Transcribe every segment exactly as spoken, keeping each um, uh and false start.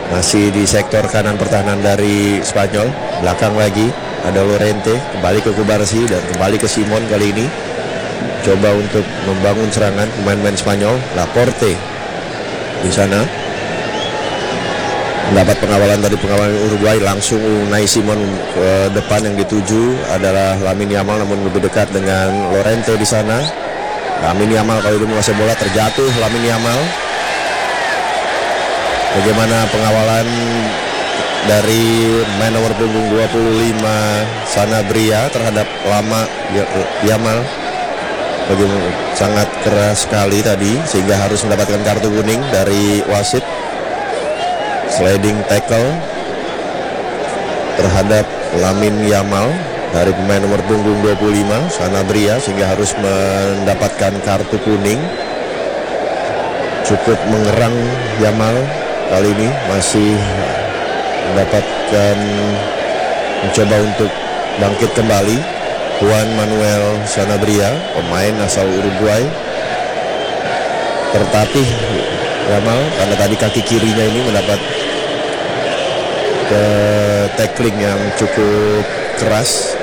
Masih di sektor kanan pertahanan dari Spanyol. Belakang lagi ada Llorente, kembali ke Cubarsí dan kembali ke Simon kali ini. Coba untuk membangun serangan pemain-pemain Spanyol. Laporte di sana mendapat pengawalan dari pengawalan Uruguay. Langsung Unai Simon ke depan, yang dituju adalah Lamine Yamal, namun lebih dekat dengan Llorente di sana. Lamine Yamal kali ini menguasai bola, terjatuh Lamine Yamal. Bagaimana pengawalan dari main nomor punggung dua puluh lima Sanabria terhadap Lama Yamal? Bagaimana, sangat keras sekali tadi sehingga harus mendapatkan kartu kuning dari wasit. Sliding tackle terhadap Lamine Yamal dari pemain nomor punggung dua puluh lima Sanabria sehingga harus mendapatkan kartu kuning. Cukup mengerang Yamal kali ini, masih mendapatkan mencoba untuk bangkit kembali. Juan Manuel Sanabria, pemain asal Uruguay, tertatih Yamal karena tadi kaki kirinya ini mendapat ke tackling yang cukup keras.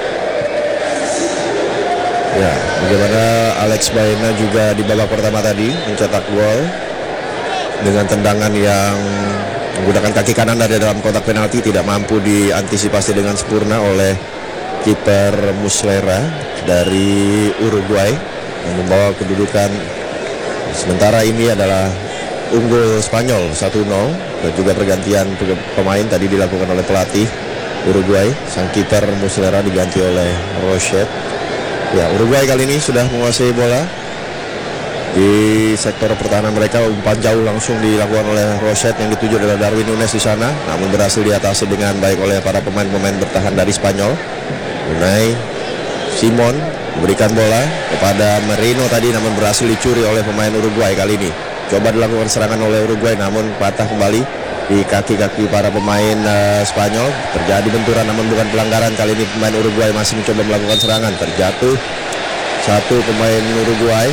Ya, bagaimana Alex Baena juga di babak pertama tadi mencetak gol dengan tendangan yang menggunakan kaki kanan dari dalam kotak penalti, tidak mampu diantisipasi dengan sempurna oleh kiper Muslera dari Uruguay yang membawa kedudukan. Sementara ini adalah unggul Spanyol satu nol, dan juga pergantian pemain tadi dilakukan oleh pelatih Uruguay. Sang kiper Muslera diganti oleh Rochet. Ya, Uruguay kali ini sudah menguasai bola di sektor pertahanan mereka. Umpan jauh langsung dilakukan oleh Rochet, yang dituju adalah Darwin Nunes di sana, namun berhasil diatasi dengan baik oleh para pemain-pemain bertahan dari Spanyol. Unai Simon memberikan bola kepada Merino tadi, namun berhasil dicuri oleh pemain Uruguay kali ini. Coba dilakukan serangan oleh Uruguay, namun patah kembali di kaki-kaki para pemain uh, Spanyol. Terjadi benturan namun bukan pelanggaran. Kali ini pemain Uruguay masih mencoba melakukan serangan. Terjatuh satu pemain Uruguay,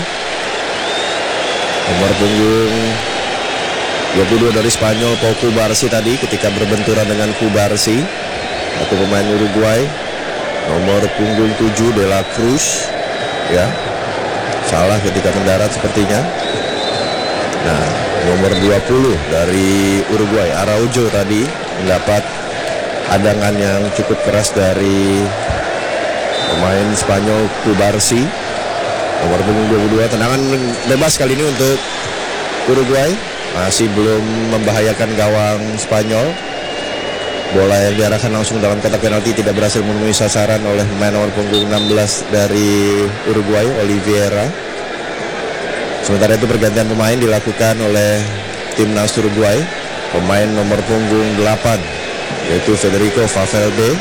nomor punggung dua puluh dua dari Spanyol, Pau Cubarsí tadi ketika berbenturan dengan Cubarsí. Satu pemain Uruguay, nomor punggung tujuh De La Cruz, ya, salah ketika mendarat sepertinya. Nah, nomor dua puluh dari Uruguay, Araujo tadi mendapat hadangan yang cukup keras dari pemain Spanyol Cubarsí. Nomor punggung dua puluh dua, tendangan bebas kali ini untuk Uruguay, masih belum membahayakan gawang Spanyol. Bola yang diarahkan langsung dalam kotak penalti tidak berhasil memenuhi sasaran oleh pemain nomor punggung enam belas dari Uruguay, Oliveira. Sementara itu pergantian pemain dilakukan oleh timnas Uruguay. Pemain nomor punggung delapan yaitu Federico Valverde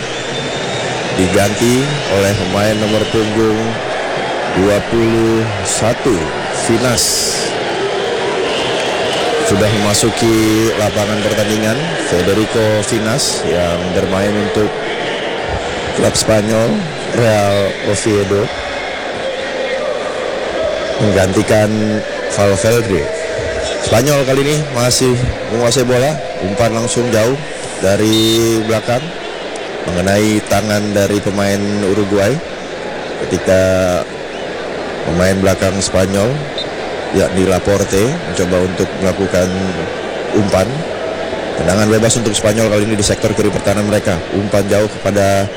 diganti oleh pemain nomor punggung dua puluh satu Vinas. Sudah memasuki lapangan pertandingan Federico Vinas yang bermain untuk klub Spanyol Real Oviedo, menggantikan Valverde. Spanyol kali ini masih menguasai bola. Umpan langsung jauh dari belakang mengenai tangan dari pemain Uruguay ketika pemain belakang Spanyol yakni Laporte mencoba untuk melakukan umpan. Tendangan bebas untuk Spanyol kali ini di sektor kiri pertahanan mereka. Umpan jauh kepada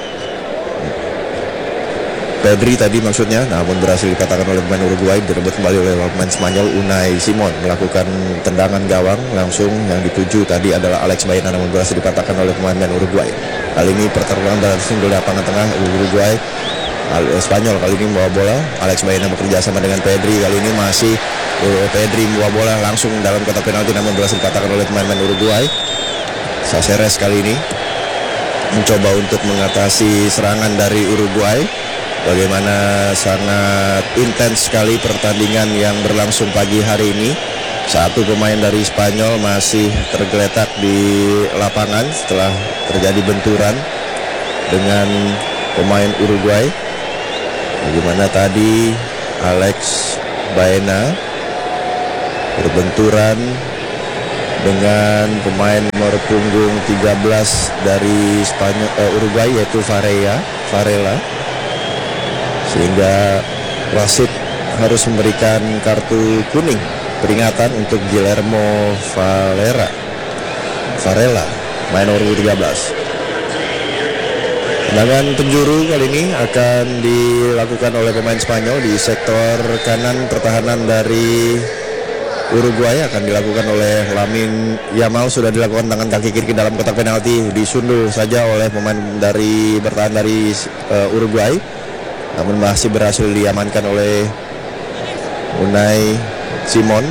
Pedri tadi maksudnya, namun berhasil dikatakan oleh pemain Uruguay. Direbut kembali oleh pemain Spanyol. Unai Simon melakukan tendangan gawang langsung, yang dituju tadi adalah Alex Baena, namun berhasil dikatakan oleh pemain Uruguay. Kali ini pertarungan langsung di lapangan tengah Uruguay. Spanyol kali ini membawa bola. Alex Baena bekerja sama dengan Pedri. Kali ini masih uh, Pedri membawa bola langsung dalam kotak penalti, namun berhasil dikatakan oleh pemain Uruguay. Saceres kali ini mencoba untuk mengatasi serangan dari Uruguay. Bagaimana sangat intens sekali pertandingan yang berlangsung pagi hari ini. Satu pemain dari Spanyol masih tergeletak di lapangan setelah terjadi benturan dengan pemain Uruguay. Bagaimana tadi Alex Baena berbenturan dengan pemain nomor nomor punggung tiga belas dari Spanyol, uh, Uruguay, yaitu Varela. Varela. Sehingga wasit harus memberikan kartu kuning peringatan untuk Guillermo Varela. Varela, main nomor tiga belas. Tendangan penjuru kali ini akan dilakukan oleh pemain Spanyol di sektor kanan pertahanan dari Uruguay, akan dilakukan oleh Lamine Yamal. Sudah dilakukan tangan kaki kiri ke dalam kotak penalti, disundul saja oleh pemain dari bertahan dari uh, Uruguay, namun masih berhasil diamankan oleh Unai Simon.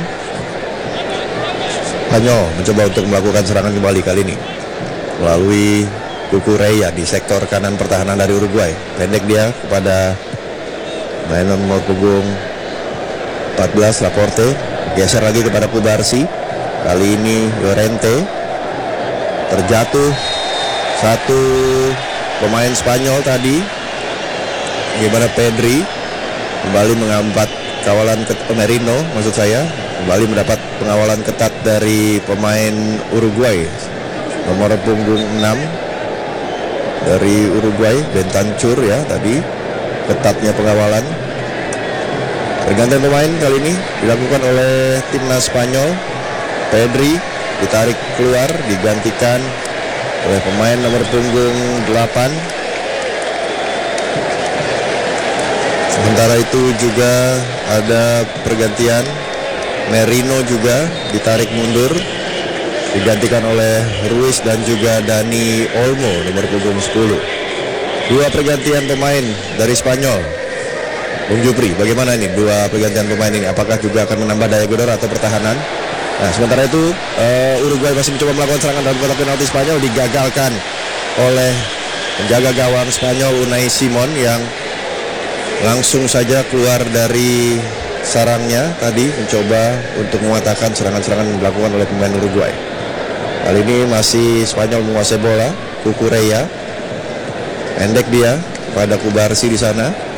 Spanyol mencoba untuk melakukan serangan kembali kali ini melalui Cucurella di sektor kanan pertahanan dari Uruguay. Pendek dia kepada main nomor punggung empat belas Laporte. Geser lagi kepada Kubarsi. Kali ini Llorente. Terjatuh satu pemain Spanyol tadi. Gimana Pedri kembali mengambat kawalan ke Merino, maksud saya kembali mendapat pengawalan ketat dari pemain Uruguay. Nomor punggung enam dari Uruguay, Bentancur ya tadi, ketatnya pengawalan. Pergantian pemain kali ini dilakukan oleh timnas Spanyol. Pedri ditarik keluar, digantikan oleh pemain nomor punggung delapan. Sementara itu juga ada pergantian, Merino juga ditarik mundur, digantikan oleh Ruiz dan juga Dani Olmo nomor punggung sepuluh. Dua pergantian pemain dari Spanyol. Bung Jupri, bagaimana ini dua pergantian pemain ini? Apakah juga akan menambah daya gedor atau pertahanan? Nah, sementara itu uh, Uruguay masih mencoba melakukan serangan dalam kotak penalti Spanyol, digagalkan oleh penjaga gawang Spanyol Unai Simon yang langsung saja keluar dari sarangnya tadi, mencoba untuk mengatakan serangan-serangan yang dilakukan oleh pemain Uruguay. Kali ini masih Spanyol menguasai bola. Cucurella pendek dia pada Kubarsi di sana.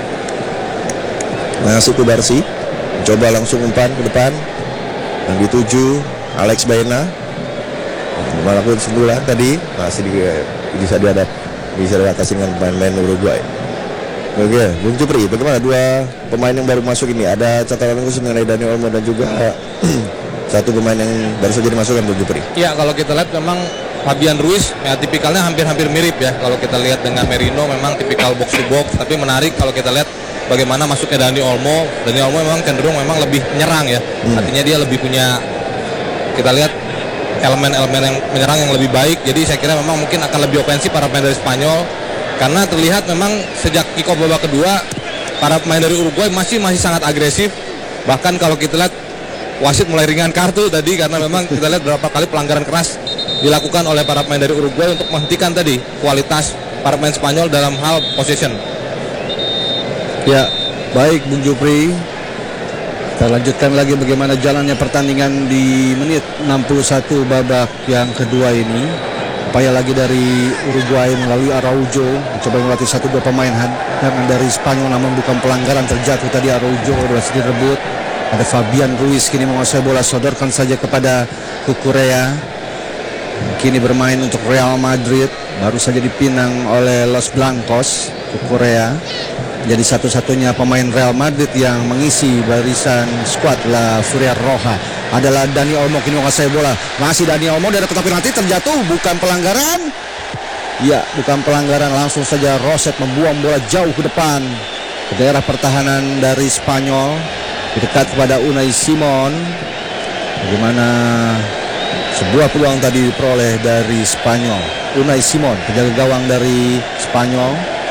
Masih Kubarsi mencoba langsung umpan ke depan yang dituju Alex Baena, melakukan sundulan tadi, masih di, bisa dihadap bisa diatasi dengan pemain Uruguay. Oke, Bung Jupri, bagaimana dua pemain yang baru masuk ini? Ada catatan khusus mengenai Dani Olmo dan juga satu pemain yang baru saja dimasukkan, Bung Jupri. Iya, kalau kita lihat memang Fabian Ruiz ya tipikalnya hampir-hampir mirip ya. Kalau kita lihat dengan Merino memang tipikal box to box, tapi menarik kalau kita lihat bagaimana masuknya Dani Olmo. Dani Olmo memang cenderung memang lebih menyerang ya. Hmm. Artinya dia lebih punya, kita lihat elemen-elemen yang menyerang yang lebih baik. Jadi saya kira memang mungkin akan lebih ofensif para pemain dari Spanyol, karena terlihat memang sejak kick off babak kedua para pemain dari Uruguay masih masih sangat agresif. Bahkan kalau kita lihat wasit mulai ringan kartu tadi, karena memang kita lihat beberapa kali pelanggaran keras dilakukan oleh para pemain dari Uruguay untuk menghentikan tadi kualitas para pemain Spanyol dalam hal possession. Ya, baik Bung Jupri. Kita lanjutkan lagi bagaimana jalannya pertandingan di menit enam puluh satu babak yang kedua ini. Upaya lagi dari Uruguay melalui Araujo, mencoba melatih satu dua pemain hadangan dari Spanyol, namun bukan pelanggaran, terjatuh tadi Araujo, berhasil direbut. Ada Fabian Ruiz kini menguasai bola, sodorkan saja kepada Cucurella. Kini bermain untuk Real Madrid, baru saja dipinang oleh Los Blancos. Cucurella jadi satu-satunya pemain Real Madrid yang mengisi barisan skuad La Furia Roja. Adalah Dani Olmo kini menguasai bola. Masih Dani Olmo dari kotak penalti, terjatuh, bukan pelanggaran. Ya, bukan pelanggaran, langsung saja Roset membuang bola jauh ke depan ke daerah pertahanan dari Spanyol, dekat kepada Unai Simon. Bagaimana sebuah peluang tadi diperoleh dari Spanyol. Unai Simon, penjaga gawang dari Spanyol,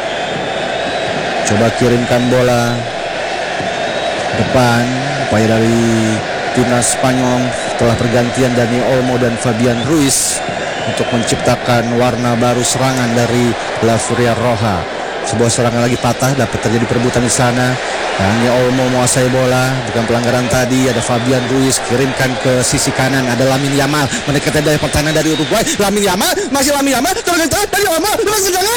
coba kirimkan bola depan. Upaya dari timnas Spanyol setelah pergantian Dani Olmo dan Fabian Ruiz untuk menciptakan warna baru serangan dari La Furia Roja. Sebuah serangan lagi patah, dapat terjadi perebutan di sana. Dani Olmo menguasai bola, bukan pelanggaran tadi. Ada Fabian Ruiz, kirimkan ke sisi kanan. Ada Lamine Yamal mendekati dari pertahanan dari Uruguay. Lamine Yamal, masih Lamine Yamal, tendangan dari Olmo, tendangan.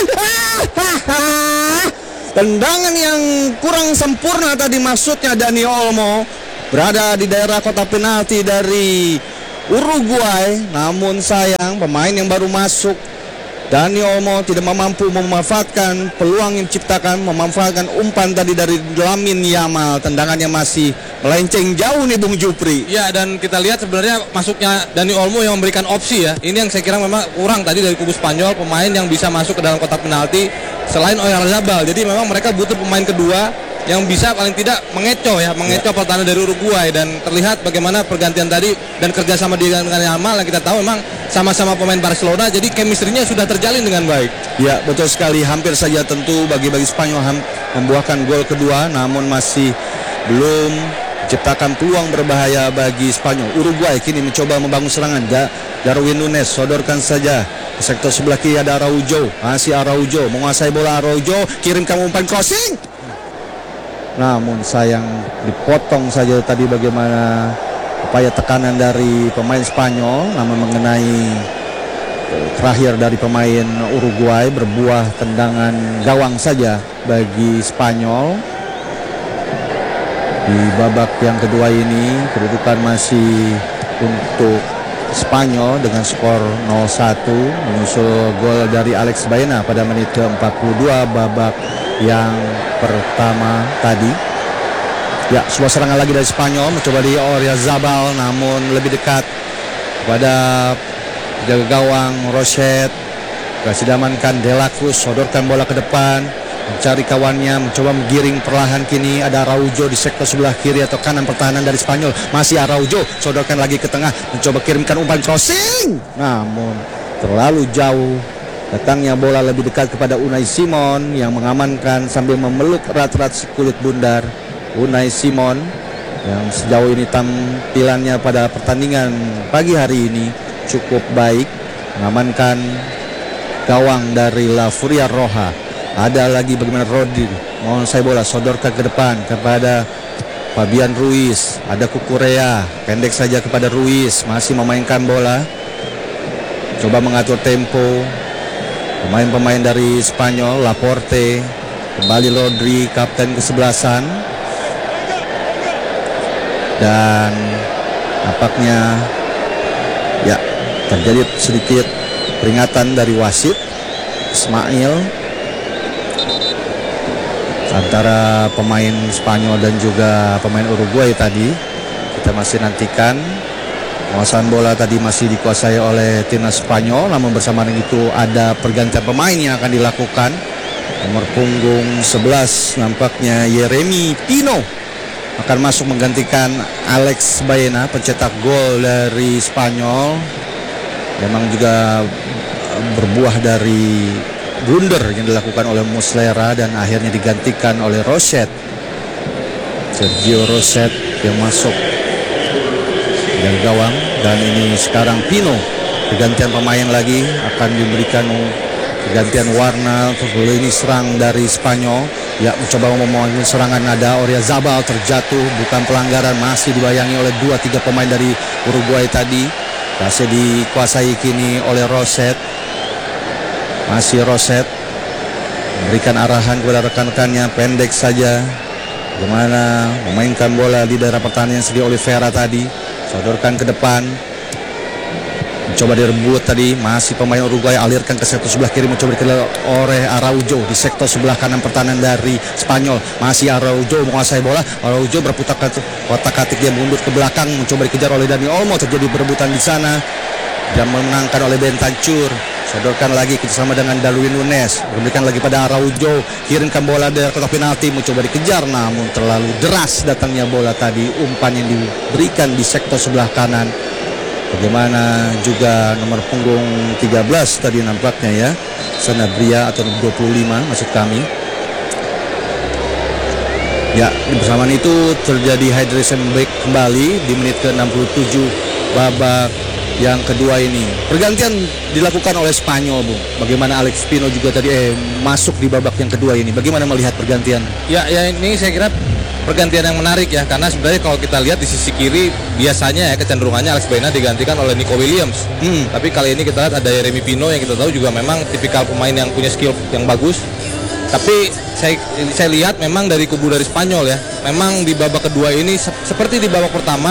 Tendangan yang kurang sempurna tadi, maksudnya Dani Olmo berada di daerah kotak penalti dari Uruguay. Namun sayang pemain yang baru masuk Dani Olmo tidak mampu memanfaatkan peluang yang diciptakan, memanfaatkan umpan tadi dari Lamine Yamal. Tendangannya masih melenceng jauh nih Bung Jupri. Ya, dan kita lihat sebenarnya masuknya Dani Olmo yang memberikan opsi ya. Ini yang saya kira memang kurang tadi dari kubu Spanyol, pemain yang bisa masuk ke dalam kotak penalti selain Oyarzabal. Jadi memang mereka butuh pemain kedua yang bisa paling tidak mengecoh ya, mengecoh pertahanan dari Uruguay. Dan terlihat bagaimana pergantian tadi dan kerjasama dengan Yamal yang kita tahu memang sama-sama pemain Barcelona, jadi chemistry-nya sudah terjalin dengan baik. Ya, betul sekali. Hampir saja tentu bagi-bagi Spanyol membuahkan gol kedua, namun masih belum ciptakan peluang berbahaya bagi Spanyol. Uruguay kini mencoba membangun serangan. Da Darwin Nunes sodorkan saja ke sektor sebelah kiri, ada Araujo. Masih Araujo menguasai bola. Araujo kirimkan umpan crossing, namun sayang dipotong saja tadi. Bagaimana upaya tekanan dari pemain Spanyol, namun mengenai terakhir dari pemain Uruguay, berbuah tendangan gawang saja bagi Spanyol. Di babak yang kedua ini kedudukan masih untuk Spanyol dengan skor nol satu, menyusul gol dari Alex Baena pada menit ke empat puluh dua babak yang pertama tadi. Ya, sebuah serangan lagi dari Spanyol, mencoba di Oyarzabal, namun lebih dekat pada jaga gawang Roset. Kasih diamankan De La Cruz, sodorkan bola ke depan, mencari kawannya, mencoba menggiring perlahan. Kini ada Araujo di sektor sebelah kiri atau kanan pertahanan dari Spanyol. Masih Araujo, sodorkan lagi ke tengah, mencoba kirimkan umpan crossing, namun terlalu jauh. Datangnya bola lebih dekat kepada Unai Simon yang mengamankan sambil memeluk erat-erat si kulit bundar. Unai Simon yang sejauh ini tampilannya pada pertandingan pagi hari ini cukup baik, mengamankan gawang dari La Furia Roja. Ada lagi bagaimana Rodri menguasai bola, sodorkan ke depan kepada Fabian Ruiz. Ada Kukurea, pendek saja kepada Ruiz, masih memainkan bola, coba mengatur tempo. Pemain-pemain dari Spanyol, Laporte, kembali Rodri, kapten kesebelasan. Dan nampaknya ya terjadi sedikit peringatan dari wasit Ismail antara pemain Spanyol dan juga pemain Uruguay tadi. Kita masih nantikan. Penguasaan bola tadi masih dikuasai oleh timnas Spanyol, namun bersamaan itu ada pergantian pemain yang akan dilakukan. Nomor punggung sebelas nampaknya Yeremy Pino akan masuk menggantikan Alex Baena, pencetak gol dari Spanyol. Memang juga berbuah dari blunder yang dilakukan oleh Muslera dan akhirnya digantikan oleh Roset. Sergio Roset yang masuk dari gawang, dan ini sekarang Pino. Pergantian pemain lagi akan diberikan, pergantian warna untuk ini serang dari Spanyol. Ya, mencoba membangun serangan, ada Oyarzabal terjatuh, bukan pelanggaran, masih dibayangi oleh dua tiga pemain dari Uruguay tadi. Masih dikuasai kini oleh Roset. Masih Roset memberikan arahan kepada rekan-rekannya, pendek saja. Bagaimana memainkan bola di daerah pertahanan yang sedia Oliveira tadi, sodorkan ke depan, mencoba direbut tadi. Masih pemain Uruguay, alirkan ke sektor sebelah kiri, mencoba dikejar oleh Araujo di sektor sebelah kanan pertahanan dari Spanyol. Masih Araujo menguasai bola, Araujo berputar kotak-katik, dia mundur ke belakang, mencoba dikejar oleh Dani Olmo. Terjadi perebutan di sana dan memenangkan oleh Bentancur. Sodorkan lagi bersama dengan Darwin Nunes, berikan lagi pada Araujo, kirimkan bola dari kotak penalti, mencoba dikejar, namun terlalu deras datangnya bola tadi. Umpan yang diberikan di sektor sebelah kanan. Bagaimana juga nomor punggung tiga belas tadi nampaknya ya, Sanabria atau dua puluh lima maksud kami. Ya, bersamaan itu terjadi hydration break kembali di menit ke enam puluh tujuh babak yang kedua ini. Pergantian dilakukan oleh Spanyol, Bung. Bagaimana Alex Pino juga tadi eh, masuk di babak yang kedua ini. Bagaimana melihat pergantian? Ya, ya ini saya kira pergantian yang menarik ya, karena sebenarnya kalau kita lihat di sisi kiri biasanya ya kecenderungannya Alex Baena digantikan oleh Nico Williams. Hmm. Tapi kali ini kita lihat ada Yeremy Pino yang kita tahu juga memang tipikal pemain yang punya skill yang bagus. Tapi saya saya lihat memang dari kubu dari Spanyol ya, memang di babak kedua ini seperti di babak pertama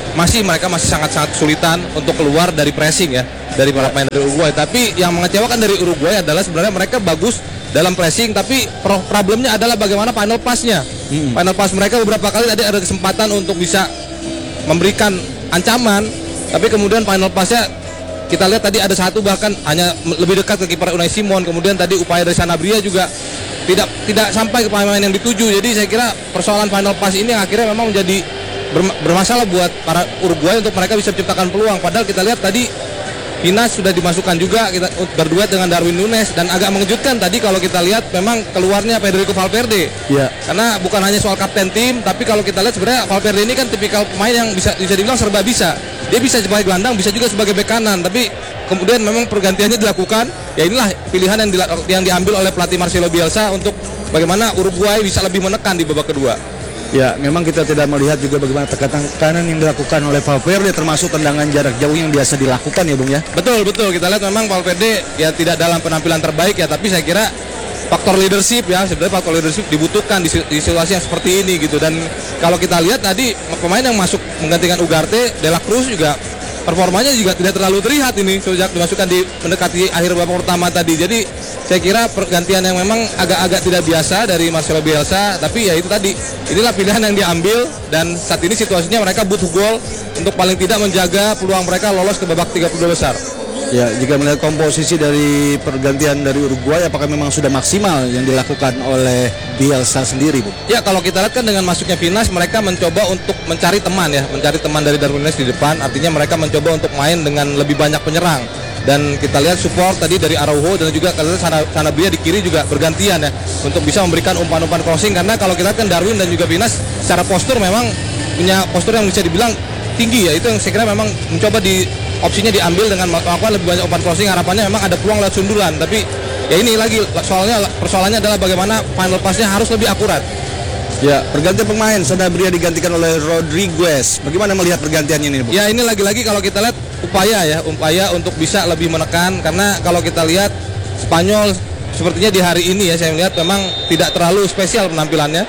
masih mereka masih sangat-sangat kesulitan untuk keluar dari pressing ya dari para pemain dari Uruguay. Tapi yang mengecewakan dari Uruguay adalah sebenarnya mereka bagus dalam pressing, tapi pro- problemnya adalah bagaimana final pass-nya. Hmm. Final pass mereka beberapa kali tadi ada kesempatan untuk bisa memberikan ancaman, tapi kemudian final pass-nya kita lihat tadi ada satu bahkan hanya lebih dekat ke kiper Unai Simon. Kemudian tadi upaya dari Sanabria juga tidak tidak sampai ke pemain yang dituju. Jadi saya kira persoalan final pass ini akhirnya memang menjadi bermasalah buat para Uruguay untuk mereka bisa menciptakan peluang. Padahal kita lihat tadi Pinas sudah dimasukkan juga, kita berduet dengan Darwin Núñez, dan agak mengejutkan tadi kalau kita lihat memang keluarnya Federico Valverde. Ya. Karena bukan hanya soal kapten tim, tapi kalau kita lihat sebenarnya Valverde ini kan tipikal pemain yang bisa bisa dibilang serba bisa. Dia bisa sebagai gelandang, bisa juga sebagai bek kanan, tapi kemudian memang pergantiannya dilakukan. Ya inilah pilihan yang, dila- yang diambil oleh pelatih Marcelo Bielsa untuk bagaimana Uruguay bisa lebih menekan di babak kedua. Ya, memang kita tidak melihat juga bagaimana tekanan yang dilakukan oleh Valverde, termasuk tendangan jarak jauh yang biasa dilakukan ya Bung ya. Betul, betul. Kita lihat memang Valverde ya tidak dalam penampilan terbaik ya, tapi saya kira faktor leadership ya, sebenarnya faktor leadership dibutuhkan di, di situasi yang seperti ini gitu. Dan kalau kita lihat tadi pemain yang masuk menggantikan Ugarte, De La Cruz juga performanya juga tidak terlalu terlihat ini sejak dimasukkan di mendekati akhir babak pertama tadi. Jadi saya kira pergantian yang memang agak-agak tidak biasa dari Marcelo Bielsa, tapi ya itu tadi, inilah pilihan yang diambil, dan saat ini situasinya mereka butuh gol untuk paling tidak menjaga peluang mereka lolos ke babak tiga puluh dua besar. Ya, jika melihat komposisi dari pergantian dari Uruguay, apakah memang sudah maksimal yang dilakukan oleh Bielsa sendiri, Bu? Ya, kalau kita lihat kan dengan masuknya Pinas, mereka mencoba untuk mencari teman ya, mencari teman dari Darwin Núñez di depan, artinya mereka mencoba untuk main dengan lebih banyak penyerang. Dan kita lihat support tadi dari Araujo dan juga kalau Sanabria di kiri juga bergantian ya untuk bisa memberikan umpan-umpan crossing, karena kalau kita lihat kan Darwin dan juga Pinas secara postur memang punya postur yang bisa dibilang tinggi ya, itu yang saya kira memang mencoba di opsinya diambil dengan melakukan lebih banyak umpan crossing, harapannya memang ada peluang lewat sundulan. Tapi ya ini lagi soalnya persoalannya adalah bagaimana final pass-nya harus lebih akurat. Ya, pergantian pemain, Sanabria digantikan oleh Rodriguez. Bagaimana melihat pergantiannya ini, Bu? Ya, ini lagi-lagi kalau kita lihat upaya ya, upaya untuk bisa lebih menekan, karena kalau kita lihat Spanyol sepertinya di hari ini ya saya melihat memang tidak terlalu spesial penampilannya.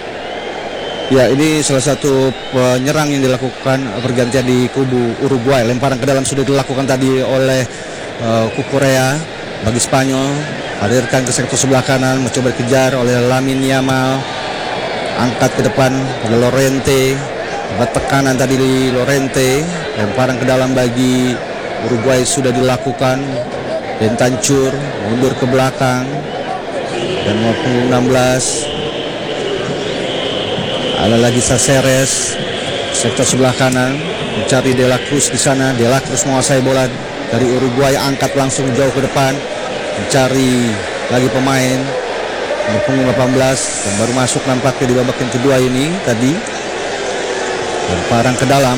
Ya, ini salah satu penyerang yang dilakukan pergantian di kubu Uruguay. Lemparan ke dalam sudah dilakukan tadi oleh uh, Cucurella bagi Spanyol. Hadirkan ke sektor sebelah kanan, mencoba dikejar oleh Lamine Yamal. Angkat ke depan oleh Llorente. Dapat tekanan tadi di Llorente. Lemparan ke dalam bagi Uruguay sudah dilakukan. Bentancur mundur ke belakang. Dan nomor enam belas ada lagi Saceres, sektor sebelah kanan mencari De La Cruz di sana. De La Cruz menguasai bola dari Uruguay, angkat langsung jauh ke depan, mencari lagi pemain nomor punggung delapan belas yang baru masuk nampaknya di babak yang kedua ini tadi. Lemparan ke dalam,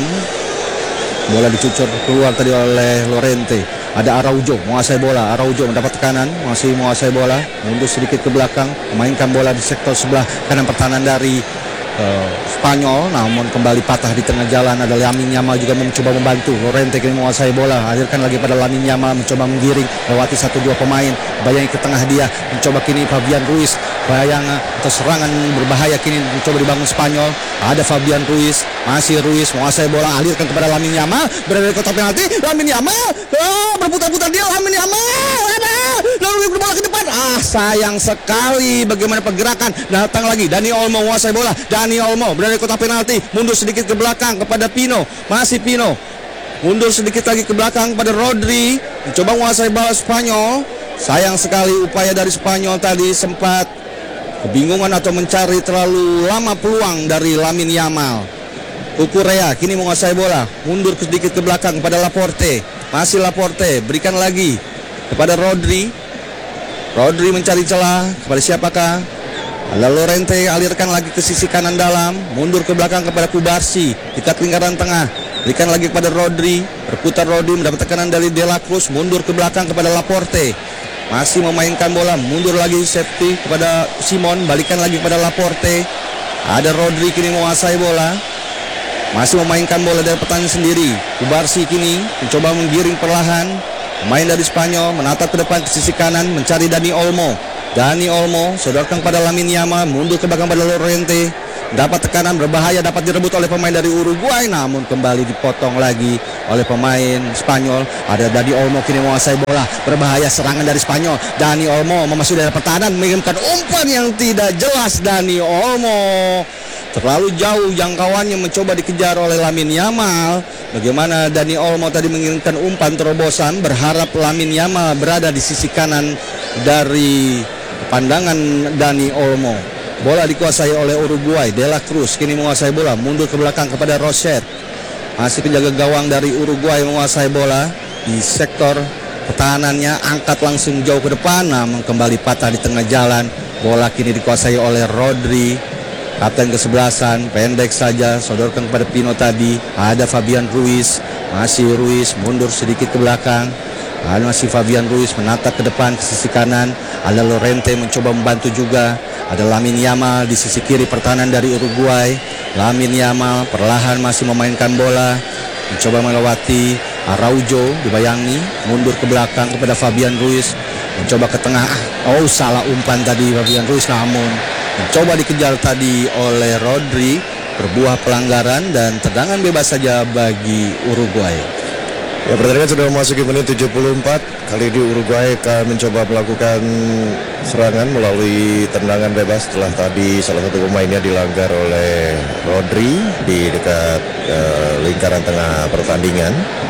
bola dicucur keluar tadi oleh Llorente. Ada Araujo menguasai bola, Araujo mendapat tekanan, masih menguasai bola, mundur sedikit ke belakang, memainkan bola di sektor sebelah kanan pertahanan dari Uh, Spanyol, namun kembali patah di tengah jalan. Ada Lamine Yamal juga mencoba membantu. Llorente kini menguasai bola, hadirkan lagi pada Lamine Yamal, mencoba menggiring lewati satu dua pemain, bayangi ke tengah dia, mencoba kini Fabian Ruiz, bayang atau serangan berbahaya kini mencoba dibangun Spanyol. Ada Fabian Ruiz, masih Ruiz menguasai bola, alirkan kepada Lamine Yamal, berada di kotak penalti. Lamine Yamal, oh, berputar-putar dia, Lamine Yamal, lalu berbola ke depan. Ah, sayang sekali bagaimana pergerakan. Datang lagi Dani Olmo menguasai bola. Dani Olmo berada di kotak penalti, mundur sedikit ke belakang kepada Pino, masih Pino, mundur sedikit lagi ke belakang kepada Rodri, mencoba menguasai bola Spanyol. Sayang sekali upaya dari Spanyol tadi, sempat kebingungan atau mencari terlalu lama peluang dari Lamine Yamal. Cucurella kini menguasai bola, mundur sedikit ke belakang kepada Laporte, masih Laporte, berikan lagi kepada Rodri. Rodri mencari celah kepada siapakah? Ada Llorente, alirkan lagi ke sisi kanan dalam, mundur ke belakang kepada Kubarsi, dekat lingkaran tengah, berikan lagi kepada Rodri, berputar Rodri, mendapat tekanan dari De La Cruz, mundur ke belakang kepada Laporte, masih memainkan bola, mundur lagi safety kepada Simon, balikan lagi kepada Laporte. Ada Rodri kini menguasai bola, masih memainkan bola dari pertahanan sendiri. Kubarsi kini mencoba menggiring perlahan, pemain dari Spanyol menatap ke depan ke sisi kanan, mencari Dani Olmo. Dani Olmo sodorkan pada Lamine Yamal, mundur ke belakang pada Llorente, dapat tekanan berbahaya, dapat direbut oleh pemain dari Uruguay, namun kembali dipotong lagi oleh pemain Spanyol. Ada Dani Olmo kini menguasai bola, berbahaya serangan dari Spanyol. Dani Olmo memasuki daerah pertahanan, mengirimkan umpan yang tidak jelas. Dani Olmo terlalu jauh jangkauannya, mencoba dikejar oleh Lamine Yamal. Bagaimana Dani Olmo tadi mengirimkan umpan terobosan, berharap Lamine Yamal berada di sisi kanan dari pandangan Dani Olmo. Bola dikuasai oleh Uruguay. De La Cruz kini menguasai bola, mundur ke belakang kepada Roset. Masih penjaga gawang dari Uruguay menguasai bola di sektor pertahanannya, angkat langsung jauh ke depan, namun kembali patah di tengah jalan. Bola kini dikuasai oleh Rodri, kapten kesebelasan, pendek saja, sodorkan kepada Pino tadi. Ada Fabian Ruiz, masih Ruiz mundur sedikit ke belakang. Ada masih Fabian Ruiz menatap ke depan ke sisi kanan. Ada Lorente mencoba membantu juga. Ada Lamine Yamal di sisi kiri pertahanan dari Uruguay. Lamine Yamal perlahan masih memainkan bola, mencoba melewati Araujo, dibayangi, mundur ke belakang kepada Fabian Ruiz, mencoba ke tengah. Oh, salah umpan tadi Fabian Ruiz, namun mencoba dikejar tadi oleh Rodri. Berbuah pelanggaran dan tendangan bebas saja bagi Uruguay. Ya, pertandingan sudah memasuki menit tujuh puluh empat. Kali ini Uruguay akan mencoba melakukan serangan melalui tendangan bebas setelah tadi salah satu pemainnya dilanggar oleh Rodri di dekat uh, lingkaran tengah pertandingan.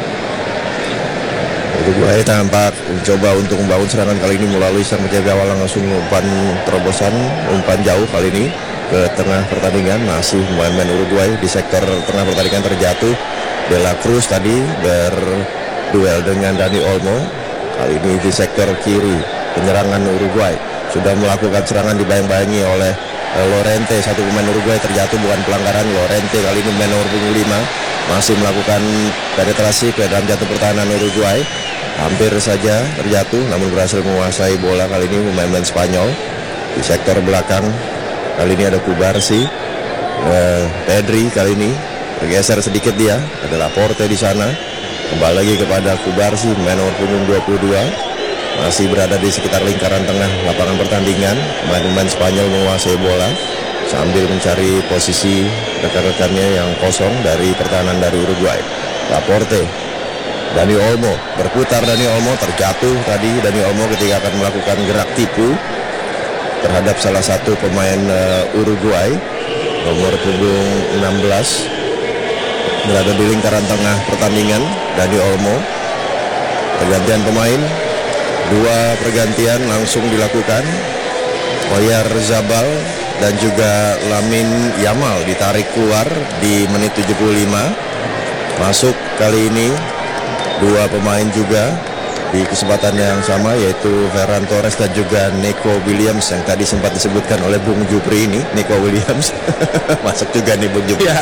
Uruguay tampak mencoba untuk membangun serangan kali ini melalui sang penjaga gawang, langsung umpan terobosan, umpan jauh kali ini ke tengah pertandingan. Masih pemain-pemain Uruguay di sektor tengah pertandingan terjatuh. De La Cruz tadi berduel dengan Dani Olmo. Kali ini di sektor kiri penyerangan Uruguay. Sudah melakukan serangan dibayang-bayangi oleh Lorente. Satu pemain Uruguay terjatuh, bukan pelanggaran. Lorente kali ini pemain nomor punggung lima masih melakukan penetrasi ke dalam jatuh pertahanan Uruguay. Hampir saja terjatuh namun berhasil menguasai bola kali ini pemain-pemain Spanyol. Di sektor belakang kali ini ada Kubarsi. eh, Pedri kali ini bergeser sedikit, dia ada Laporte di sana. Kembali lagi kepada Kubarsi, pemain nomor punggung dua puluh dua, masih berada di sekitar lingkaran tengah lapangan pertandingan. Pemain-pemain Spanyol menguasai bola sambil mencari posisi rekan-rekannya yang kosong dari pertahanan dari Uruguay. Laporte, Dani Olmo, berputar Dani Olmo, terjatuh tadi Dani Olmo ketika akan melakukan gerak tipu terhadap salah satu pemain uh, Uruguay nomor punggung enam belas, berada di lingkaran tengah pertandingan. Dani Olmo, pergantian pemain, dua pergantian langsung dilakukan. Oyar Zabal dan juga Lamine Yamal ditarik keluar di menit tujuh puluh lima. Masuk kali ini dua pemain juga di kesempatan yang sama, yaitu Ferran Torres dan juga Nico Williams yang tadi sempat disebutkan oleh Bung Jupri ini. Nico Williams masuk juga nih Bung Jupri. Ya.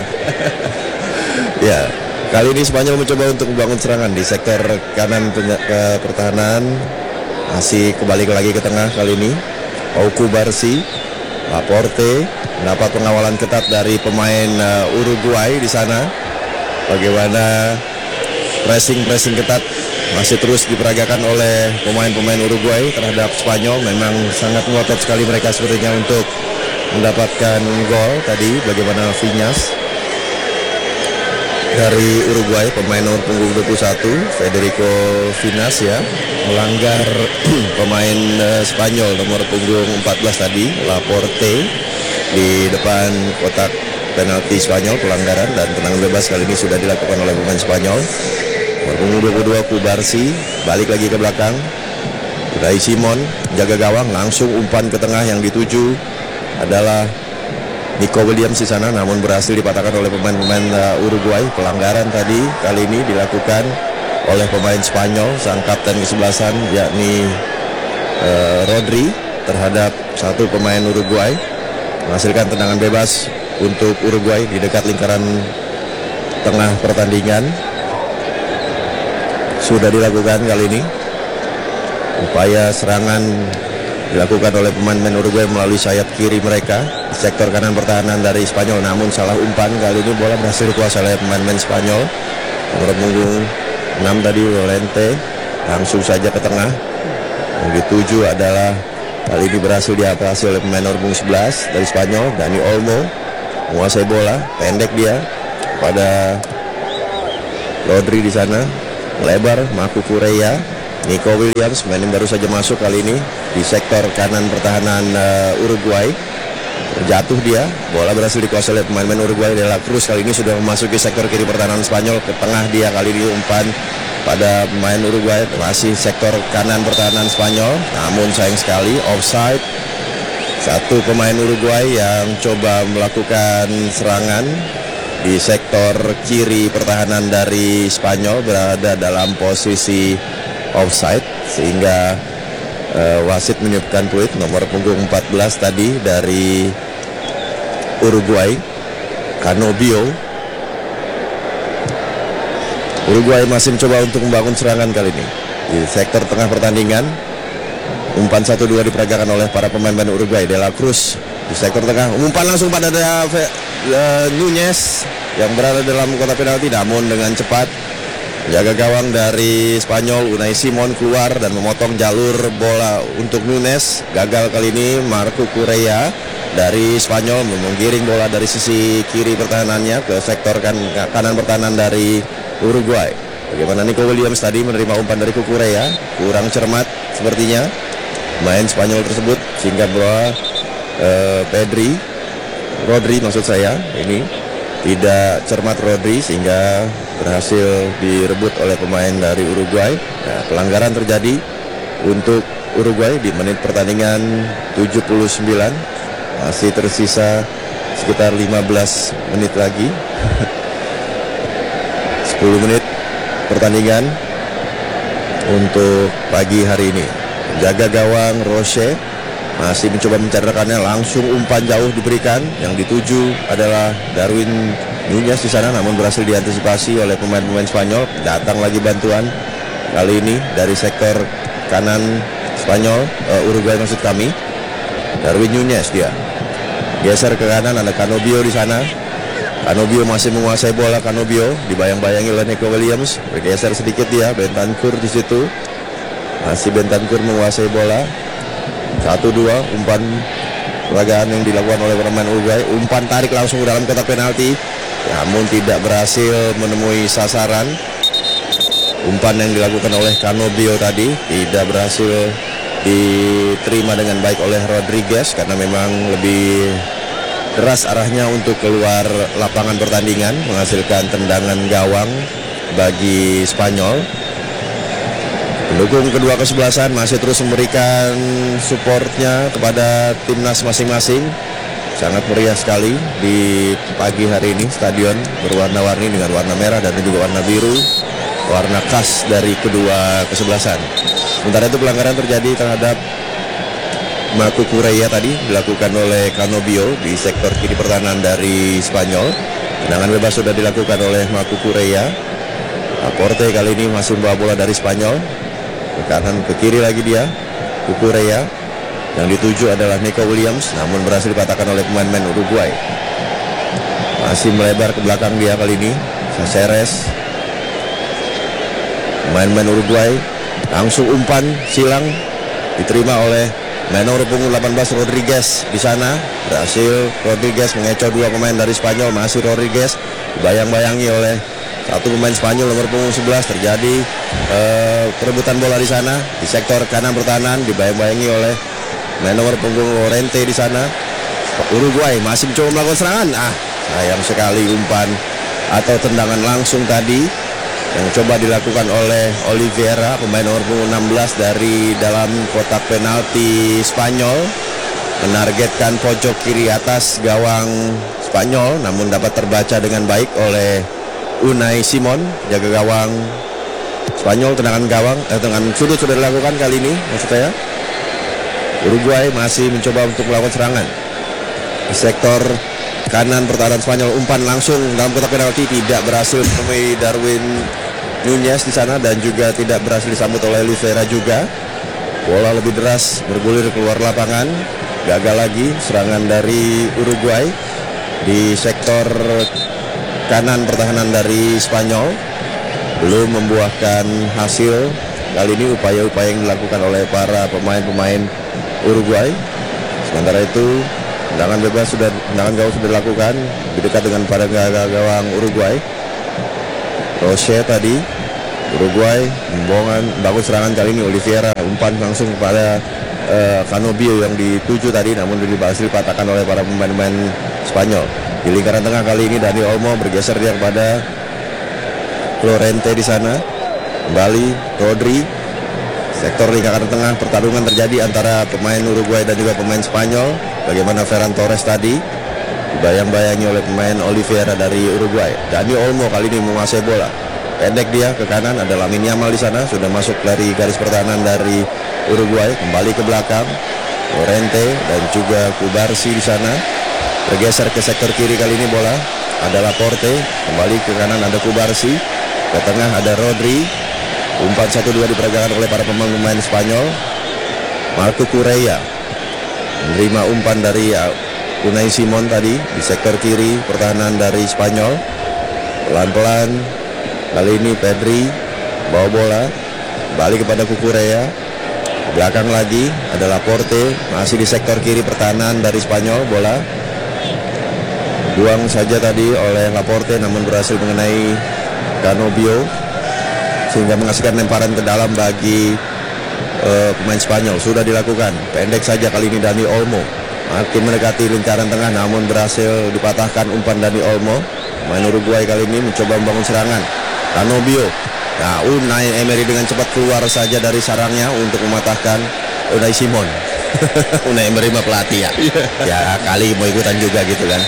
Ya, kali ini Spanyol mencoba untuk membangun serangan di sektor kanan ke pertahanan. Masih kembali lagi ke tengah kali ini. Pauku Barsi, Laporte mendapat pengawalan ketat dari pemain uh, Uruguay di sana. Bagaimana pressing-pressing ketat masih terus diperagakan oleh pemain-pemain Uruguay terhadap Spanyol. Memang sangat ngotot sekali mereka sepertinya untuk mendapatkan gol tadi. Bagaimana Viñas dari Uruguay, pemain nomor punggung dua puluh satu, Federico Viñas ya, melanggar pemain uh, Spanyol nomor punggung empat belas tadi, Laporte, di depan kotak penalti Spanyol, pelanggaran dan tendangan bebas kali ini sudah dilakukan oleh pemain Spanyol. Nomor punggung dua puluh dua Kubarsi, balik lagi ke belakang. Unai Simon, jaga gawang, langsung umpan ke tengah yang dituju adalah Nico Williams di sana, namun berhasil dipatahkan oleh pemain-pemain uh, Uruguay. Pelanggaran tadi kali ini dilakukan oleh pemain Spanyol, sang kapten kesebelasan yakni uh, Rodri terhadap satu pemain Uruguay, menghasilkan tendangan bebas untuk Uruguay di dekat lingkaran tengah pertandingan. Sudah dilakukan kali ini upaya serangan dilakukan oleh pemain-pemain Uruguay melalui sayap kiri mereka di sektor kanan pertahanan dari Spanyol, namun salah umpan. Kali ini bola berhasil dikuasai oleh pemain-pemain Spanyol. Nomor punggung enam tadi Lorente langsung saja ke tengah. Yang dituju adalah kali ini berhasil diatasi oleh pemain nomor punggung sebelas dari Spanyol, Dani Olmo. menguasai bola, pendek dia pada Rodri di sana, lebar Marco Correa, Nico Williams, pemain yang baru saja masuk kali ini di sektor kanan pertahanan uh, Uruguay. Jatuh dia, bola berhasil dikuasai oleh pemain-pemain Uruguay. De la Cruz kali ini sudah memasuki sektor kiri pertahanan Spanyol, ke tengah dia kali ini umpan pada pemain Uruguay, masih sektor kanan pertahanan Spanyol, namun sayang sekali offside. Satu pemain Uruguay yang coba melakukan serangan di sektor kiri pertahanan dari Spanyol berada dalam posisi offside, sehingga uh, wasit meniupkan peluit. Nomor punggung empat belas tadi dari Uruguay, Canobio. Uruguay masih mencoba untuk membangun serangan kali ini di sektor tengah pertandingan. Umpan satu dua diperagakan oleh para pemain-pemain Uruguay. De la Cruz di sektor tengah, umpan langsung pada uh, Nunez yang berada dalam kotak penalti, namun dengan cepat jaga gawang dari Spanyol Unai Simon keluar dan memotong jalur bola untuk Nunez. Gagal kali ini Marco Correa dari Spanyol menggiring bola dari sisi kiri pertahanannya ke sektor kan, kanan pertahanan dari Uruguay. Bagaimana Nico Williams tadi menerima umpan dari Correa, kurang cermat sepertinya main Spanyol tersebut, sehingga bola uh, Pedri Rodri maksud saya ini tidak cermat Rodri, sehingga berhasil direbut oleh pemain dari Uruguay. Nah, pelanggaran terjadi untuk Uruguay di menit pertandingan tujuh puluh sembilan. Masih tersisa sekitar lima belas menit lagi. sepuluh menit pertandingan untuk pagi hari ini. Jaga gawang Roche masih mencoba mencari rekannya, langsung umpan jauh diberikan, yang dituju adalah Darwin Nunez di sana, namun berhasil diantisipasi oleh pemain-pemain Spanyol. Datang lagi bantuan kali ini dari sektor kanan Spanyol, uh, Uruguay maksud kami. Darwin Nunez dia geser ke kanan, ada Canobio di sana. Canobio masih menguasai bola. Canobio dibayang-bayangi oleh Nico Williams, bergeser sedikit dia. Bentancur di situ, masih Bentancur menguasai bola. Satu dua umpan peragaan yang dilakukan oleh pemain Uruguay. Umpan tarik langsung ke dalam kotak penalti, namun tidak berhasil menemui sasaran. Umpan yang dilakukan oleh Canobio tadi tidak berhasil diterima dengan baik oleh Rodriguez, karena memang lebih keras arahnya untuk keluar lapangan pertandingan, menghasilkan tendangan gawang bagi Spanyol. Pendukung kedua kesebelasan masih terus memberikan supportnya kepada timnas masing-masing. Sangat meriah sekali di pagi hari ini. Stadion berwarna-warni dengan warna merah dan juga warna biru, warna khas dari kedua kesebelasan. Sementara itu pelanggaran terjadi terhadap Marco Correa tadi dilakukan oleh Canobio di sektor kiri pertahanan dari Spanyol. Tendangan bebas sudah dilakukan oleh Marco Correa. Laporte kali ini masih membawa bola dari Spanyol. Ke kanan, ke kiri lagi dia, Correa. Yang dituju adalah Nico Williams, namun berhasil dipatahkan oleh pemain-pemain Uruguay. Masih melebar ke belakang dia kali ini, Caceres. Pemain-pemain Uruguay langsung umpan silang diterima oleh nomor punggung delapan belas Rodriguez di sana. Berhasil Rodriguez mengecoh dua pemain dari Spanyol. Masih Rodriguez bayang-bayangi oleh satu pemain Spanyol nomor punggung sebelas. Terjadi uh, perebutan bola di sana di sektor kanan pertahanan, dibayang-bayangi oleh nomor punggung Lorente di sana. Uruguay masih mencoba melakukan serangan. Ah, sayang sekali umpan atau tendangan langsung tadi yang coba dilakukan oleh Oliveira, pemain nomor punggung enam belas dari dalam kotak penalti Spanyol, menargetkan pojok kiri atas gawang Spanyol, namun dapat terbaca dengan baik oleh Unai Simon, jaga gawang Spanyol. Tendangan gawang, eh, tendangan sudut sudah dilakukan kali ini, maksud saya. Uruguay masih mencoba untuk melakukan serangan di sektor kanan pertahanan Spanyol. Umpan langsung dalam kotak penalti tidak berhasil menemui Darwin Nunez di sana, dan juga tidak berhasil disambut oleh Oliveira juga. Bola lebih deras bergulir keluar lapangan. Gagal lagi serangan dari Uruguay di sektor kanan pertahanan dari Spanyol. Belum membuahkan hasil kali ini upaya-upaya yang dilakukan oleh para pemain-pemain Uruguay. Sementara itu Tendangan bebas sudah, tendangan gawang sudah dilakukan lebih dekat dengan pada gawang Uruguay. Roche tadi Uruguay membongan, bagus serangan kali ini Oliveira, umpan langsung kepada uh, Canobio yang dituju tadi, namun berhasil dipatahkan oleh para pemain-pemain Spanyol. Di lingkaran tengah kali ini Dani Olmo bergeser dia kepada Llorente di sana. Kembali Rodri. Sektor lingkaran tengah, pertarungan terjadi antara pemain Uruguay dan juga pemain Spanyol. Bagaimana Ferran Torres tadi dibayang-bayangi oleh pemain Oliveira dari Uruguay. Dani Olmo kali ini menguasai bola. Pendek dia ke kanan, ada Lamine Yamal di sana, sudah masuk dari garis pertahanan dari Uruguay. Kembali ke belakang Llorente dan juga Cubarsi di sana. Bergeser ke sektor kiri kali ini bola. Ada Laporte, kembali ke kanan ada Cubarsi. Ke tengah ada Rodri. Umpan satu dua diperagakan oleh para pemain-pemain Spanyol. Marco Correa menerima umpan dari Unai Simon tadi di sektor kiri pertahanan dari Spanyol. Pelan-pelan kali ini Pedri bawa bola balik kepada Cucurella. Belakang lagi ada Laporte, masih di sektor kiri pertahanan dari Spanyol. Bola buang saja tadi oleh Laporte, namun berhasil mengenai Canobio sehingga menghasilkan lemparan ke dalam bagi uh, pemain Spanyol. Sudah dilakukan, pendek saja kali ini Dani Olmo, makin mendekati lingkaran tengah namun berhasil dipatahkan umpan Dani Olmo. Pemain Uruguay kali ini mencoba membangun serangan. Canobio, nah Unai Emery dengan cepat keluar saja dari sarangnya untuk mematahkan Unai Simon. Unai Emery mah pelatih ya, ya kali mau ikutan juga gitu kan.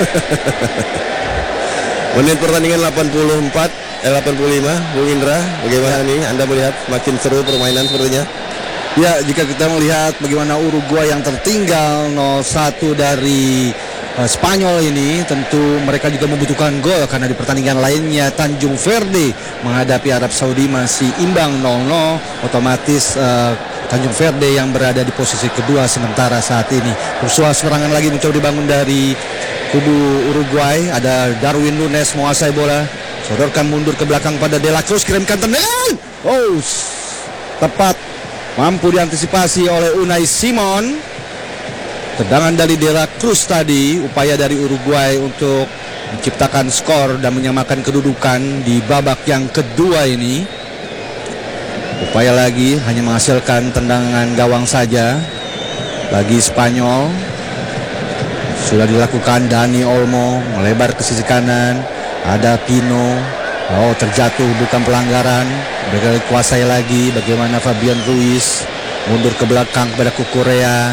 Menit pertandingan delapan puluh empat, eh, delapan puluh lima, Bung Indra, bagaimana nih Anda melihat makin seru permainan sepertinya? Ya, jika kita melihat bagaimana Uruguay yang tertinggal nol satu dari uh, Spanyol ini, tentu mereka juga membutuhkan gol karena di pertandingan lainnya Tanjung Verde menghadapi Arab Saudi masih imbang nol nol. Otomatis uh, Tanjung Verde yang berada di posisi kedua sementara saat ini. Usaha serangan lagi mencoba dibangun dari kubu Uruguay. Ada Darwin Nunes menguasai bola, sodorkan mundur ke belakang pada De La Cruz, kirimkan tendangan. Oh, tepat, mampu diantisipasi oleh Unai Simon. Tendangan dari De La Cruz tadi, upaya dari Uruguay untuk menciptakan skor dan menyamakan kedudukan di babak yang kedua ini. Upaya lagi hanya menghasilkan tendangan gawang saja bagi Spanyol. Sudah dilakukan Dani Olmo melebar ke sisi kanan. Ada Pino. Oh, terjatuh, bukan pelanggaran. Mereka kuasai lagi. Bagaimana Fabian Ruiz mundur ke belakang kepada Cucurella.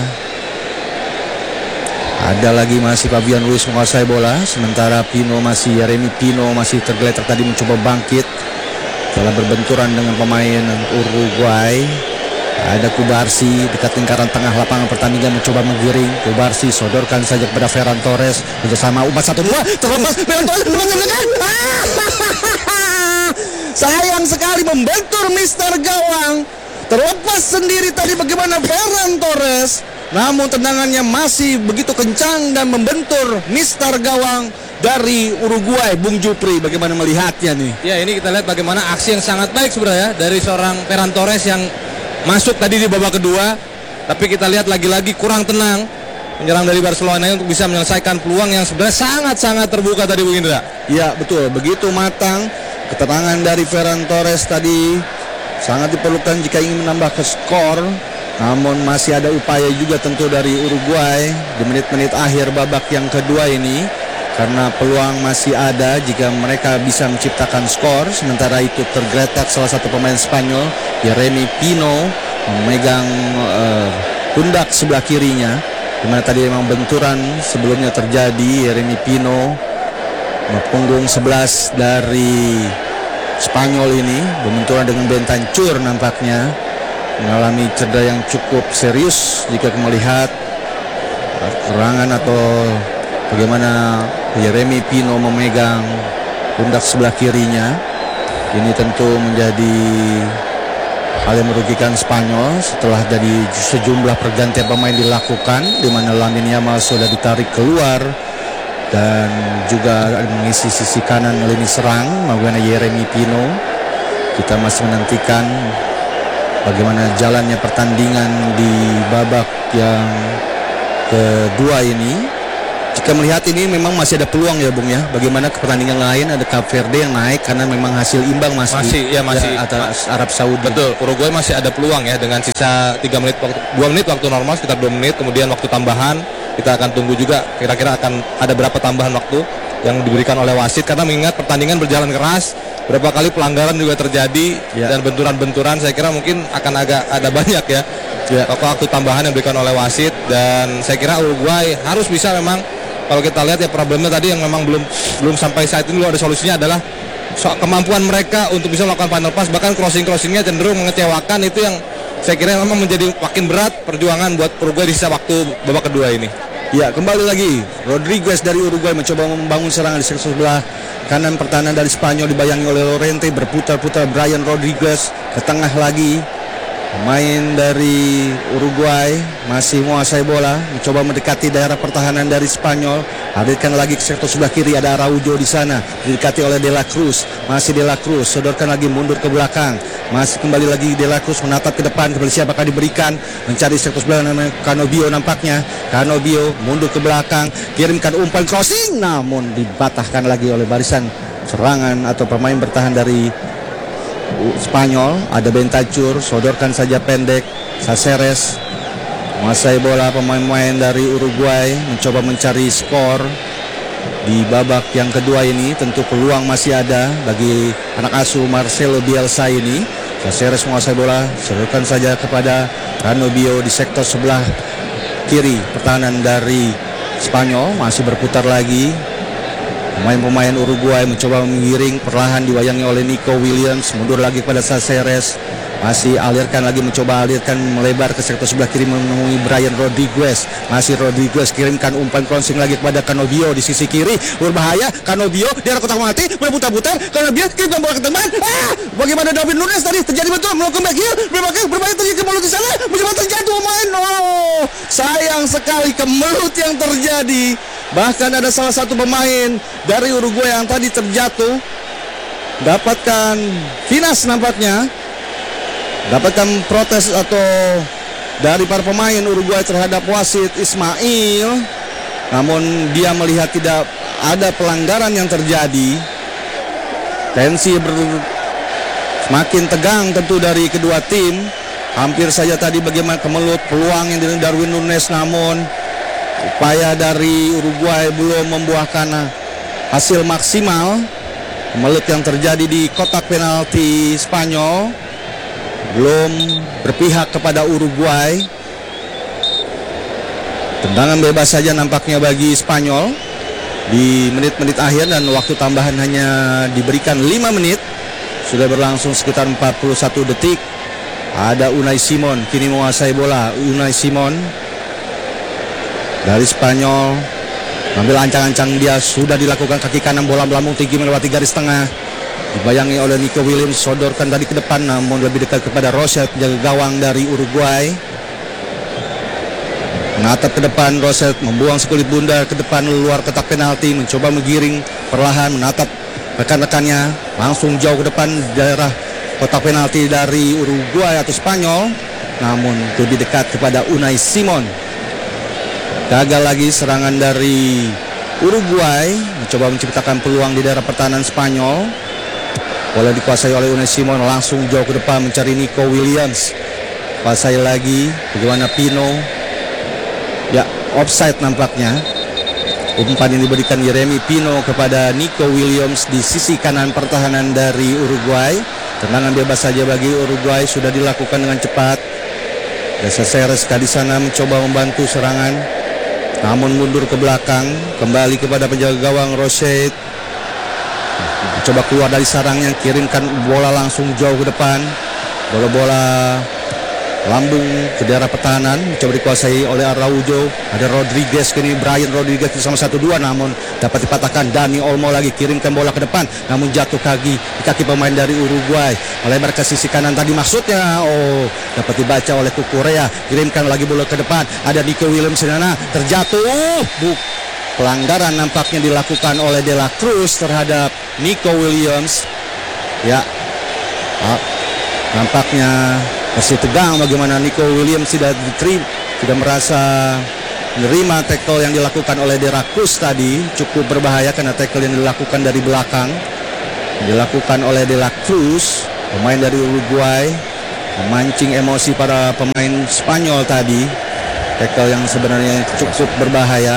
Ada lagi masih Fabian Ruiz menguasai bola. Sementara Pino masih Yeremy Pino masih tergeletak tadi mencoba bangkit setelah berbenturan dengan pemain Uruguay. Ada Cubarsi dekat lingkaran tengah lapangan pertandingan mencoba menggiring. Cubarsi sodorkan saja kepada Ferran Torres. Bersama umpan satu dua terlepas. Ferran Torres menang. Sayang sekali membentur Mister Gawang. Terlepas sendiri tadi bagaimana Ferran Torres. Namun tendangannya masih begitu kencang dan membentur Mister Gawang dari Uruguay. Bung Jupri, bagaimana melihatnya nih? Ya, ini kita lihat bagaimana aksi yang sangat baik sebenarnya dari seorang Ferran Torres yang masuk tadi di babak kedua. Tapi kita lihat lagi-lagi kurang tenang menyerang dari Barcelona untuk bisa menyelesaikan peluang yang sebenarnya sangat-sangat terbuka tadi, Bung Indra. Ya, betul, begitu matang. Keterangan dari Ferran Torres tadi sangat diperlukan jika ingin menambah ke skor. Namun masih ada upaya juga tentu dari Uruguay di menit-menit akhir babak yang kedua ini, karena peluang masih ada jika mereka bisa menciptakan skor. Sementara itu tergeletak salah satu pemain Spanyol, Yeremy Pino, memegang uh, pundak sebelah kirinya, dimana tadi memang benturan sebelumnya terjadi. Yeremy Pino, punggung sebelas dari Spanyol ini, berbenturan dengan Bentancur nampaknya, mengalami cedera yang cukup serius jika melihat kerangan atau bagaimana Yeremy Pino memegang pundak sebelah kirinya. Ini tentu menjadi hal yang merugikan Spanyol setelah dari sejumlah pergantian pemain dilakukan, di mana Lamine Yamal sudah ditarik keluar dan juga mengisi sisi kanan lini serang bagaimana Yeremy Pino. Kita masih menantikan bagaimana jalannya pertandingan di babak yang kedua ini. Jika melihat ini memang masih ada peluang ya Bung ya. Bagaimana ke pertandingan lain ada Cape Verde yang naik karena memang hasil imbang masih, Masih, ya, masih. atas Arab Saudi. Betul, Uruguay masih ada peluang ya dengan sisa tiga menit waktu, dua menit waktu normal, sekitar dua menit, kemudian waktu tambahan kita akan tunggu juga kira-kira akan ada berapa tambahan waktu yang diberikan oleh wasit, karena mengingat pertandingan berjalan keras, berapa kali pelanggaran juga terjadi Ya. dan benturan-benturan saya kira mungkin akan agak ada banyak ya. Ya. Waktu tambahan yang diberikan oleh wasit, dan saya kira Uruguay harus bisa memang, kalau kita lihat ya problemnya tadi yang memang belum belum sampai saat ini belum ada solusinya adalah soal kemampuan mereka untuk bisa melakukan final pass, bahkan crossing-crossingnya cenderung mengecewakan. Itu yang saya kira memang menjadi makin berat perjuangan buat Uruguay di sisa waktu babak kedua ini. Ya, kembali lagi Rodriguez dari Uruguay mencoba membangun serangan di sektor sebelah kanan pertahanan dari Spanyol dibayangi oleh Lorente, berputar-putar Brian Rodriguez ke tengah lagi. Pemain dari Uruguay masih menguasai bola, mencoba mendekati daerah pertahanan dari Spanyol. Hadirkan lagi ke sektor sebelah kiri, ada Araujo di sana, didekati oleh De La Cruz. Masih De La Cruz, sodorkan lagi mundur ke belakang. Masih kembali lagi De La Cruz menatap ke depan, kepada siapakah diberikan, mencari sektor sebelah namanya Canobio nampaknya. Canobio mundur ke belakang, kirimkan umpan crossing, namun dibatahkan lagi oleh barisan serangan atau pemain bertahan dari Spanyol. Ada Bentacur, sodorkan saja pendek. Saceres menguasai bola. Pemain-pemain dari Uruguay mencoba mencari skor di babak yang kedua ini. Tentu peluang masih ada bagi anak asuh Marcelo Bielsa ini. Saceres menguasai bola, sodorkan saja kepada Canobio di sektor sebelah kiri pertahanan dari Spanyol. Masih berputar lagi. Pemain-pemain Uruguay mencoba mengiring, perlahan dibayangi oleh Nico Williams, mundur lagi pada Saceres, masih alirkan lagi, mencoba alirkan melebar ke sektor sebelah kiri menemui Brian Rodriguez. Masih Rodriguez kirimkan umpan crossing lagi kepada Canobio di sisi kiri, berbahaya. Canobio di arah kotak mati, berputar-putar. Canobio kirimkan bola ke teman. Ah, bagaimana David Nunes tadi terjadi betul melakukan back heel, berbahaya, berbahaya terjadi kemelut di sana, mencoba terjatuh pemain. Oh, sayang sekali kemelut yang terjadi. Bahkan ada salah satu pemain dari Uruguay yang tadi terjatuh, dapatkan finas nampaknya, dapatkan protes atau dari para pemain Uruguay terhadap wasit Ismail. Namun dia melihat tidak ada pelanggaran yang terjadi. Tensi ber, semakin tegang tentu dari kedua tim. Hampir saja tadi bagaimana kemelut peluang yang dari Darwin Nunes, namun upaya dari Uruguay belum membuahkan hasil maksimal. Kemelut yang terjadi di kotak penalti Spanyol belum berpihak kepada Uruguay. Tendangan bebas saja nampaknya bagi Spanyol di menit-menit akhir, dan waktu tambahan hanya diberikan lima menit. Sudah berlangsung sekitar empat puluh satu detik. Ada Unai Simon kini menguasai bola. Unai Simon dari Spanyol ambil ancang-ancang, dia sudah dilakukan kaki kanan, bola melambung tinggi melewati garis tengah, dibayangi oleh Nico Williams, sodorkan tadi ke depan namun lebih dekat kepada Roset, penjaga gawang dari Uruguay. Menatap ke depan, Roset membuang sekulit bunda ke depan luar kotak penalti, mencoba menggiring perlahan, menatap rekan-rekannya, langsung jauh ke depan daerah kotak penalti dari Uruguay atau Spanyol, namun lebih dekat kepada Unai Simon. Gagal lagi serangan dari Uruguay, mencoba menciptakan peluang di daerah pertahanan Spanyol. Bola dikuasai oleh Unai Simon, langsung jauh ke depan mencari Nico Williams. Kuasai lagi, bagaimana Pino? Ya, offside nampaknya. Umpan yang diberikan Yeremy Pino kepada Nico Williams di sisi kanan pertahanan dari Uruguay. Tendangan bebas saja bagi Uruguay, sudah dilakukan dengan cepat. Saceres di sana mencoba membantu serangan, namun mundur ke belakang, kembali kepada penjaga gawang Roset. Coba keluar dari sarangnya, kirimkan bola langsung jauh ke depan. Bola-bola lambung ke daerah pertahanan, mencoba dikuasai oleh Araujo. Ada Rodriguez kini, Brian Rodriguez bersama satu dua, namun dapat dipatahkan. Dani Olmo lagi kirimkan bola ke depan, namun jatuh kaki di kaki pemain dari Uruguay. Melebar ke sisi kanan tadi maksudnya, oh dapat dibaca oleh Kukurea. Kirimkan lagi bola ke depan, ada Nico Williams di sana, terjatuh. Buk. Pelanggaran nampaknya dilakukan oleh De La Cruz terhadap Nico Williams. Ya, ah, nampaknya masih tegang bagaimana Nico Williams tidak diterima, tidak merasa menerima tackle yang dilakukan oleh De La Cruz tadi. Cukup berbahaya karena tackle yang dilakukan dari belakang, dilakukan oleh De La Cruz, pemain dari Uruguay, memancing emosi para pemain Spanyol tadi. Tackle yang sebenarnya cukup berbahaya.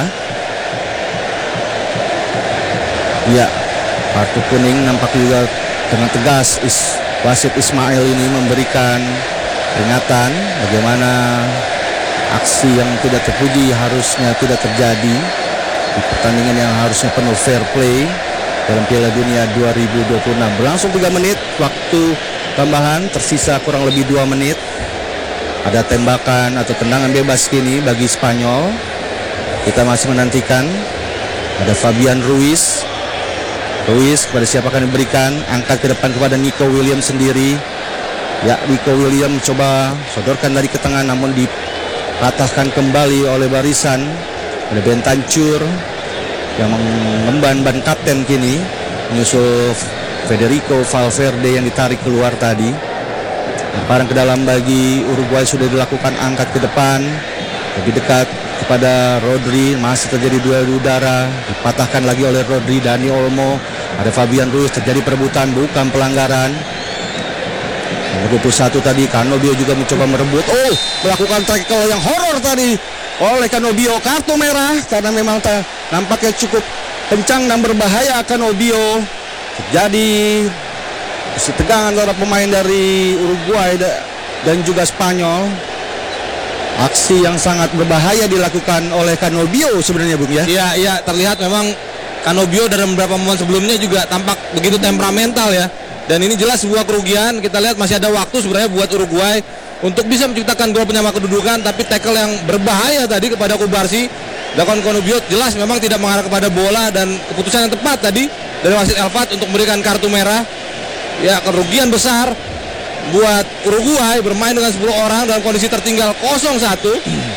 Ya, kartu kuning nampak juga dengan tegas. Is, wasit Ismail ini memberikan peringatan bagaimana aksi yang tidak terpuji harusnya tidak terjadi di pertandingan yang harusnya penuh fair play dalam Piala Dunia dua ribu dua puluh enam. Berlangsung tiga menit, waktu tambahan tersisa kurang lebih dua menit. Ada tembakan atau tendangan bebas kini bagi Spanyol. Kita masih menantikan. Ada Fabian Ruiz. Ruiz kepada siapa akan diberikan? Angkat ke depan kepada Nico Williams sendiri. Ya, Nico Williams coba sodorkan dari ke tengah namun dipatahkan kembali oleh barisan. Ada Bentancur yang mengemban ban kapten kini, menyusul Federico Valverde yang ditarik keluar tadi. Lemparan ke dalam bagi Uruguay sudah dilakukan, angkat ke depan lebih dekat kepada Rodri, masih terjadi duel udara, dipatahkan lagi oleh Rodri. Dani Olmo, ada Fabian Ruiz, terjadi perebutan, bukan pelanggaran. Nomor dua puluh satu tadi Canobio juga mencoba merebut, oh melakukan tackle yang horor tadi oleh Canobio, kartu merah karena memang ta- nampaknya cukup kencang dan berbahaya. Canobio, terjadi si tegang antara pemain dari Uruguay dan juga Spanyol. Aksi yang sangat berbahaya dilakukan oleh Canobio sebenarnya, Bung, ya. Iya, iya, terlihat memang Canobio dalam beberapa momen sebelumnya juga tampak begitu temperamental ya. Dan ini jelas sebuah kerugian. Kita lihat masih ada waktu sebenarnya buat Uruguay untuk bisa menciptakan gol penyama kedudukan, tapi tackle yang berbahaya tadi kepada Kubarsi dilakukan Canobio jelas memang tidak mengarah kepada bola, dan keputusan yang tepat tadi dari wasit Elvat untuk memberikan kartu merah. Ya, kerugian besar buat Uruguay bermain dengan sepuluh orang dalam kondisi tertinggal nol satu.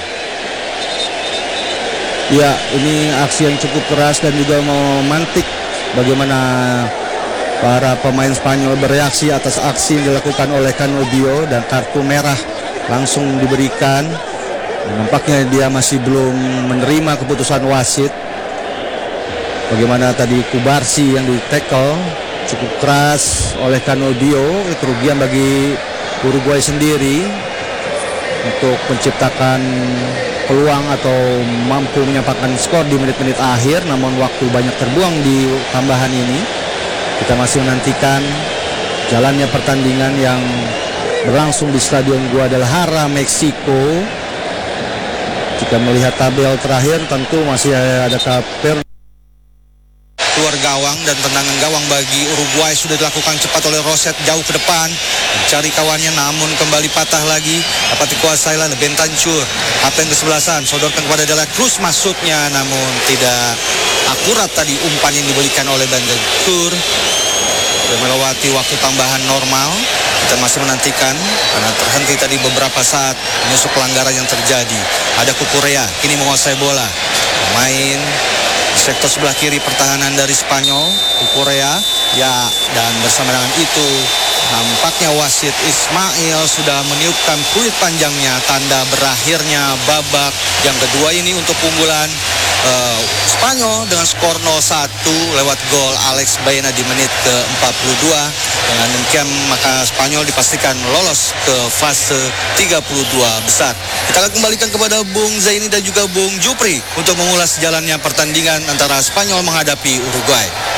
Ya, ini aksi yang cukup keras dan juga memantik bagaimana para pemain Spanyol bereaksi atas aksi yang dilakukan oleh Canobio, dan kartu merah langsung diberikan. Nampaknya dia masih belum menerima keputusan wasit. Bagaimana tadi Kubarsi yang di-tackle cukup keras oleh Canobio, kerugian bagi Uruguay sendiri untuk menciptakan peluang atau mampu menyampaikan skor di menit-menit akhir, namun waktu banyak terbuang di tambahan ini. Kita masih menantikan jalannya pertandingan yang berlangsung di Stadion Guadalajara, Meksiko. Jika melihat tabel terakhir tentu masih ada kabar keluar gawang, dan tendangan gawang bagi Uruguay sudah dilakukan cepat oleh Roset jauh ke depan mencari kawannya, namun kembali patah lagi, dapat dikuasai oleh Bentancur. Kapten kesebelasan sodorkan kepada De La Cruz, masuknya namun tidak akurat tadi umpan yang diberikan oleh Bentancur. Sudah melewati waktu tambahan normal. Kita masih menantikan karena terhenti tadi beberapa saat menyusul pelanggaran yang terjadi. Ada Kukurea kini menguasai bola, main sektor sebelah kiri pertahanan dari Spanyol, Korea ya, dan bersama dengan itu nampaknya wasit Ismail sudah meniupkan peluit panjangnya, tanda berakhirnya babak yang kedua ini untuk keunggulan uh, Spanyol dengan skor nol satu lewat gol Alex Baena di menit ke empat puluh dua. Dengan demikian maka Spanyol dipastikan lolos ke fase tiga puluh dua besar. Kita akan kembalikan kepada Bung Zaini dan juga Bung Jupri untuk mengulas jalannya pertandingan antara Spanyol menghadapi Uruguay.